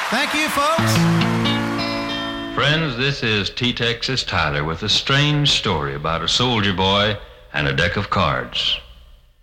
Thank you, folks. Friends, this is T-Texas Tyler with a strange story about a soldier boy and a deck of cards.